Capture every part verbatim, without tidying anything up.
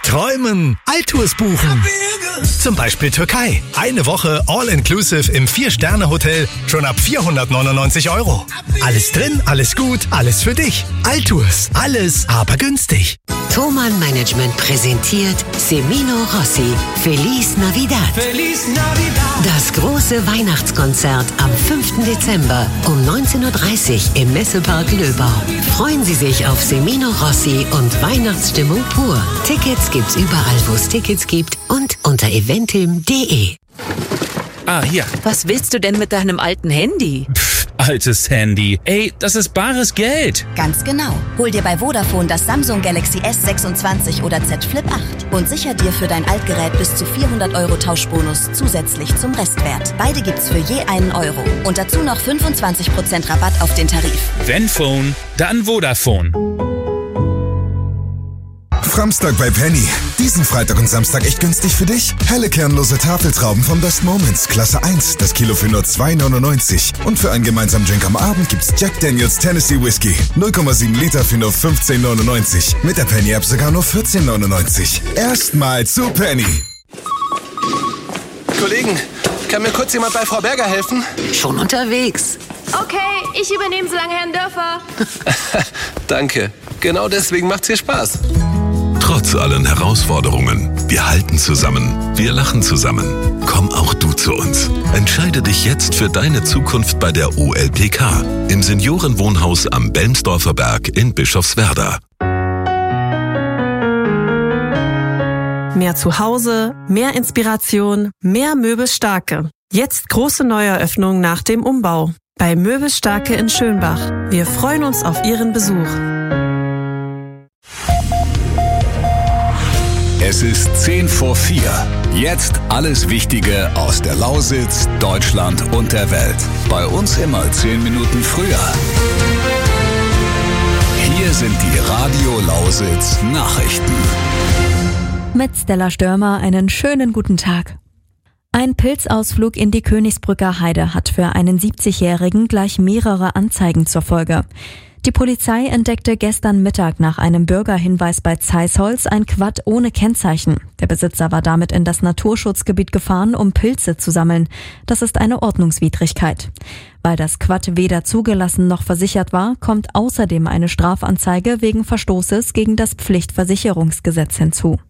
Träumen, Altours buchen. Zum Beispiel Türkei. Eine Woche All-Inclusive im vier-Sterne-Hotel schon ab vierhundertneunundneunzig Euro. Alles drin, alles gut, alles für dich. Altours, alles, aber günstig. Thomann Management präsentiert Semino Rossi. Feliz Navidad. Feliz Navidad. Das große Weihnachtskonzert am fünften Dezember um neunzehn Uhr dreißig im Messepark Löbau. Freuen Sie sich auf Semino Rossi und Weihnachtsstimmung pur. Tickets gibt's überall, wo es Tickets gibt und unter eventim punkt de. Ah, hier. Was willst du denn mit deinem alten Handy? Pff, altes Handy. Ey, das ist bares Geld. Ganz genau. Hol dir bei Vodafone das Samsung Galaxy S sechsundzwanzig oder Z Flip acht und sicher dir für dein Altgerät bis zu vierhundert Euro Tauschbonus zusätzlich zum Restwert. Beide gibt's für je einen Euro. Und dazu noch fünfundzwanzig Prozent Rabatt auf den Tarif. Wenn Phone, dann Vodafone. Framstag bei Penny. Diesen Freitag und Samstag echt günstig für dich. Helle kernlose Tafeltrauben vom Best Moments, Klasse eins, das Kilo für nur zwei neunundneunzig. Und für einen gemeinsamen Drink am Abend gibt's Jack Daniels Tennessee Whiskey. null Komma sieben Liter für nur fünfzehn neunundneunzig. Mit der Penny-App sogar nur vierzehn neunundneunzig. Erstmal zu Penny. Kollegen, kann mir kurz jemand bei Frau Berger helfen? Schon unterwegs. Okay, ich übernehme so lange Herrn Dörfer. Danke. Genau deswegen macht's hier Spaß. Trotz allen Herausforderungen, wir halten zusammen, wir lachen zusammen. Komm auch du zu uns. Entscheide dich jetzt für deine Zukunft bei der O L P K im Seniorenwohnhaus am Belmsdorfer Berg in Bischofswerda. Mehr Zuhause, mehr Inspiration, mehr Möbelstarke. Jetzt große Neueröffnung nach dem Umbau. Bei Möbelstarke in Schönbach. Wir freuen uns auf Ihren Besuch. Es ist zehn vor vier. Jetzt alles Wichtige aus der Lausitz, Deutschland und der Welt. Bei uns immer zehn Minuten früher. Hier sind die Radio Lausitz Nachrichten. Mit Stella Störmer einen schönen guten Tag. Ein Pilzausflug in die Königsbrücker Heide hat für einen siebzigjährigen gleich mehrere Anzeigen zur Folge. Die Polizei entdeckte gestern Mittag nach einem Bürgerhinweis bei Zeisholz ein Quad ohne Kennzeichen. Der Besitzer war damit in das Naturschutzgebiet gefahren, um Pilze zu sammeln. Das ist eine Ordnungswidrigkeit. Weil das Quad weder zugelassen noch versichert war, kommt außerdem eine Strafanzeige wegen Verstoßes gegen das Pflichtversicherungsgesetz hinzu.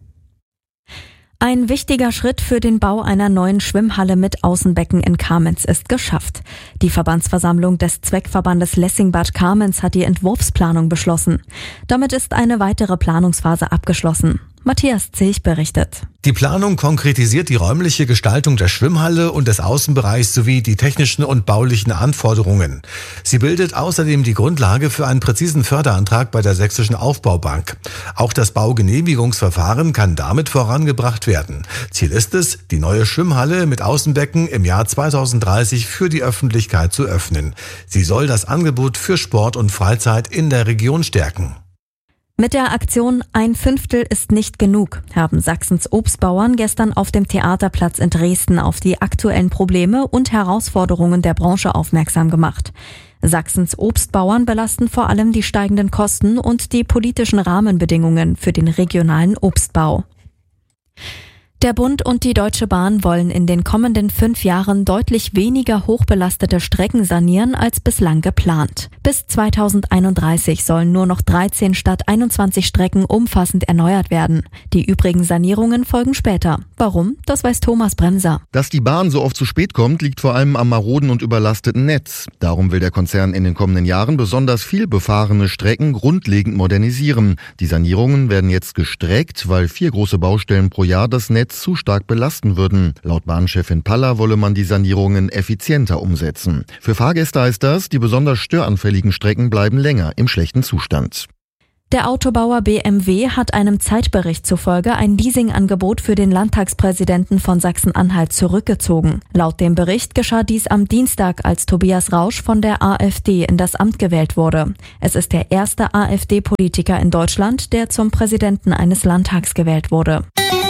Ein wichtiger Schritt für den Bau einer neuen Schwimmhalle mit Außenbecken in Kamenz ist geschafft. Die Verbandsversammlung des Zweckverbandes Lessing-Bad Kamenz hat die Entwurfsplanung beschlossen. Damit ist eine weitere Planungsphase abgeschlossen. Matthias Zilch berichtet. Die Planung konkretisiert die räumliche Gestaltung der Schwimmhalle und des Außenbereichs sowie die technischen und baulichen Anforderungen. Sie bildet außerdem die Grundlage für einen präzisen Förderantrag bei der Sächsischen Aufbaubank. Auch das Baugenehmigungsverfahren kann damit vorangebracht werden. Ziel ist es, die neue Schwimmhalle mit Außenbecken im Jahr zweitausenddreißig für die Öffentlichkeit zu öffnen. Sie soll das Angebot für Sport und Freizeit in der Region stärken. Mit der Aktion Ein Fünftel ist nicht genug haben Sachsens Obstbauern gestern auf dem Theaterplatz in Dresden auf die aktuellen Probleme und Herausforderungen der Branche aufmerksam gemacht. Sachsens Obstbauern belasten vor allem die steigenden Kosten und die politischen Rahmenbedingungen für den regionalen Obstbau. Der Bund und die Deutsche Bahn wollen in den kommenden fünf Jahren deutlich weniger hochbelastete Strecken sanieren als bislang geplant. Bis zweitausendeinunddreißig sollen nur noch dreizehn statt einundzwanzig Strecken umfassend erneuert werden. Die übrigen Sanierungen folgen später. Warum? Das weiß Thomas Bremser. Dass die Bahn so oft zu spät kommt, liegt vor allem am maroden und überlasteten Netz. Darum will der Konzern in den kommenden Jahren besonders viel befahrene Strecken grundlegend modernisieren. Die Sanierungen werden jetzt gestreckt, weil vier große Baustellen pro Jahr das Netz zu stark belasten würden. Laut Bahnchefin Paller wolle man die Sanierungen effizienter umsetzen. Für Fahrgäste heißt das, die besonders störanfälligen Strecken bleiben länger im schlechten Zustand. Der Autobauer B M W hat einem Zeitbericht zufolge ein Leasingangebot für den Landtagspräsidenten von Sachsen-Anhalt zurückgezogen. Laut dem Bericht geschah dies am Dienstag, als Tobias Rausch von der AfD in das Amt gewählt wurde. Es ist der erste AfD-Politiker in Deutschland, der zum Präsidenten eines Landtags gewählt wurde.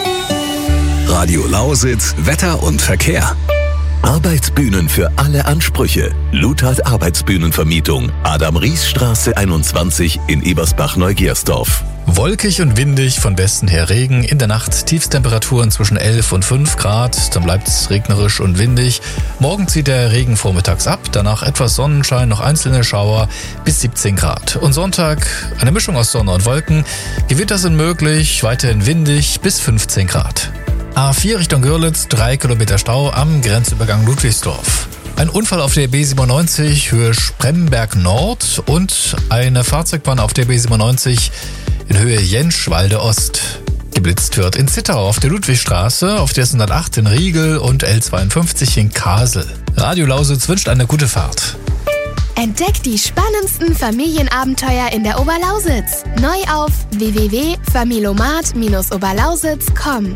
Radio Lausitz, Wetter und Verkehr. Arbeitsbühnen für alle Ansprüche. Luthard Arbeitsbühnenvermietung. Adam-Ries-Straße einundzwanzig in Ebersbach-Neugersdorf. Wolkig und windig, von Westen her Regen. In der Nacht Tiefstemperaturen zwischen elf und fünf Grad. Dann bleibt es regnerisch und windig. Morgen zieht der Regen vormittags ab. Danach etwas Sonnenschein, noch einzelne Schauer bis siebzehn Grad. Und Sonntag eine Mischung aus Sonne und Wolken. Gewitter sind möglich, weiterhin windig bis fünfzehn Grad. A vier Richtung Görlitz, drei Kilometer Stau am Grenzübergang Ludwigsdorf. Ein Unfall auf der B siebenundneunzig Höhe Spremberg Nord und eine Fahrzeugpanne auf der B siebenundneunzig in Höhe Jenschwalde Ost. Geblitzt wird in Zittau auf der Ludwigstraße, auf der S hundertacht in Riegel und L zweiundfünfzig in Kasel. Radio Lausitz wünscht eine gute Fahrt. Entdeckt die spannendsten Familienabenteuer in der Oberlausitz. Neu auf w w w punkt familomat Bindestrich oberlausitz punkt com.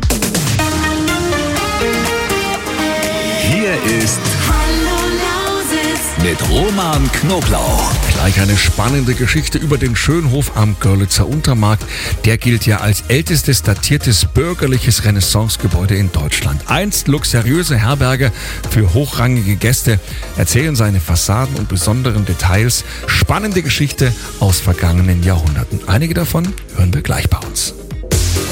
Hier ist mit Roman Knoblauch. Gleich eine spannende Geschichte über den Schönhof am Görlitzer Untermarkt. Der gilt ja als ältestes datiertes bürgerliches Renaissancegebäude in Deutschland. Einst luxuriöse Herberge für hochrangige Gäste, erzählen seine Fassaden und besonderen Details. Spannende Geschichte aus vergangenen Jahrhunderten. Einige davon hören wir gleich bei uns.